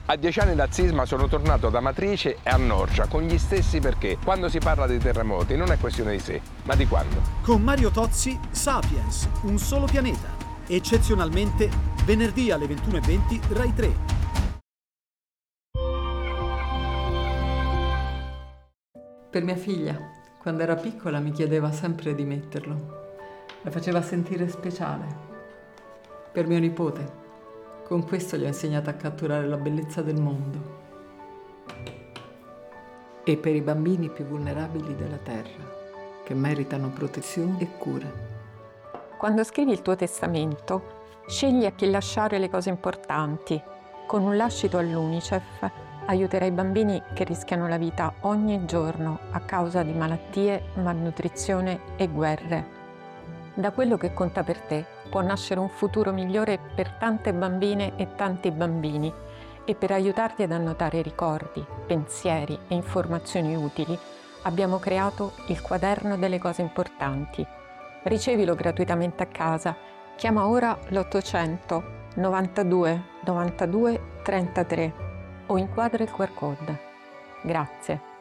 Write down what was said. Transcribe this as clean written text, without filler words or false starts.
A 10 anni dal sisma sono tornato ad Amatrice e a Norcia con gli stessi perché. Quando si parla di terremoti non è questione di se, ma di quando. Con Mario Tozzi, Sapiens, un solo pianeta. Eccezionalmente, venerdì alle 21:20, Rai 3. Per mia figlia, quando era piccola, mi chiedeva sempre di metterlo. La faceva sentire speciale. Per mio nipote, con questo gli ho insegnato a catturare la bellezza del mondo. E per i bambini più vulnerabili della Terra, che meritano protezione e cure. Quando scrivi il tuo testamento, scegli a chi lasciare le cose importanti. Con un lascito all'UNICEF aiuterai bambini che rischiano la vita ogni giorno a causa di malattie, malnutrizione e guerre. Da quello che conta per te può nascere un futuro migliore per tante bambine e tanti bambini, e per aiutarti ad annotare ricordi, pensieri e informazioni utili abbiamo creato il quaderno delle cose importanti. Ricevilo gratuitamente a casa. Chiama ora l'800 92 92 33 o inquadra il QR code. Grazie.